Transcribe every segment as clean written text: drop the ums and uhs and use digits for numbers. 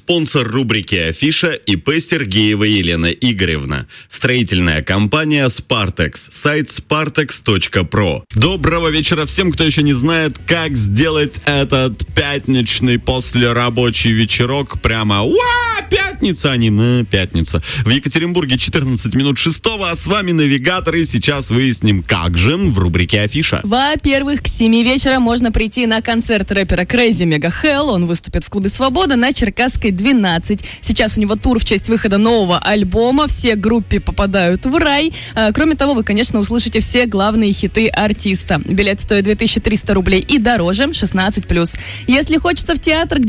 Спонсор рубрики «Афиша» ИП Сергеева Елена Игоревна. Строительная компания «Спартекс». Сайт spartex.pro. Доброго вечера всем, кто еще не знает, как сделать этот пятничный послерабочий вечерок. Прямо пятница, аниме пятница. В Екатеринбурге 14 минут 6-го, а с вами навигатор, и сейчас выясним, как же в рубрике «Афиша». Во-первых, к 7 вечера можно прийти на концерт рэпера Crazy Mega Hell. Он выступит в клубе «Свобода» на Черкасской 12. Сейчас у него тур в честь выхода нового альбома. Все группы попадают в рай. Кроме того, вы, конечно, услышите все главные хиты артиста. Билет стоит 2300 рублей и дороже, 16+. Если хочется в театр, к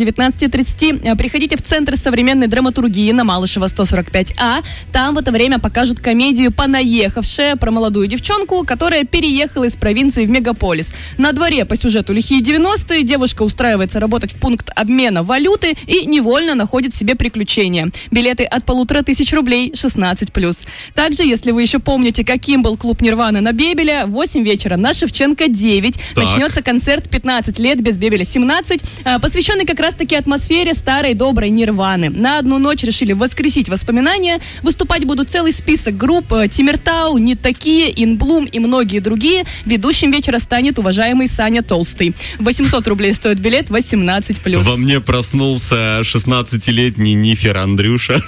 19:30 приходите в Центр современной драматургии на Малышева 145А. Там в это время покажут комедию «Понаехавшая» про молодую девчонку, которая переехала из провинции в мегаполис. На дворе по сюжету лихие 90-е, девушка устраивается работать в пункт обмена валюты и невольно находит себе приключения. Билеты от 1500 рублей, 16+. Также, если вы еще помните, каким был клуб Нирваны на Бебеля, в 8 вечера на Шевченко 9 начнется концерт «15 лет без Бебеля 17», посвященный как раз-таки атмосфере старой доброй Нирваны. На одну ночь решили воскресить воспоминания. Выступать будут целый список групп: Тимиртау, Не такие, Инблум и многие другие. Ведущим вечера станет уважаемый Саня Толстый. 800 рублей стоит билет, 18+. Во мне проснулся 16-летний Нифер Андрюша,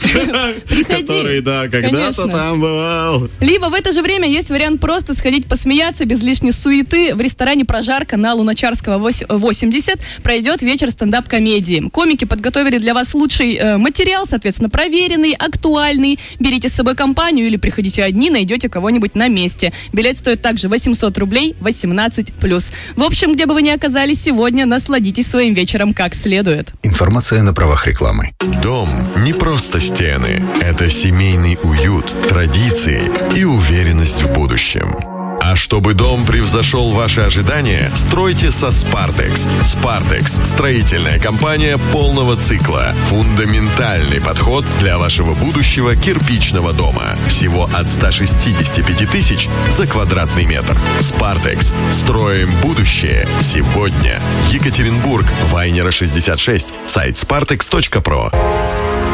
который, когда-то там бывал. Либо в это же время есть вариант просто сходить посмеяться без лишней суеты. В ресторане «Прожарка» на Луначарского 80 пройдет вечер стендап-комедии. Комики подготовили для вас лучший материал, соответственно, проверенный, актуальный. Берите с собой компанию или приходите одни, найдете кого-нибудь на месте. Билет стоит также 800 рублей, 18+. В общем, где бы вы ни оказались сегодня, насладитесь своим вечером как следует. Информация на правах рекламы. Дом не просто стены. Это семейный уют, традиции и уверенность в будущем. А чтобы дом превзошел ваши ожидания, стройте со Спартекс. Спартекс – строительная компания полного цикла. Фундаментальный подход для вашего будущего кирпичного дома. Всего от 165 тысяч за квадратный метр. Спартекс. Строим будущее сегодня. Екатеринбург. Вайнера 66. Сайт spartex.pro.